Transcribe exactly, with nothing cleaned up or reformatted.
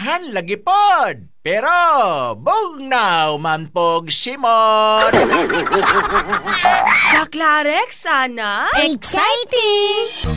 Unahan lagi pod. Pero bugnaw man pog simot. Kaklarek, sana? Exciting!